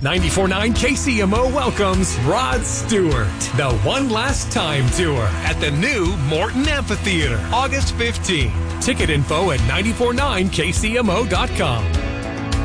94.9 KCMO welcomes Rod Stewart, the One Last Time Tour at the new Morton Amphitheater, August 15th. Ticket info at 949kcmo.com.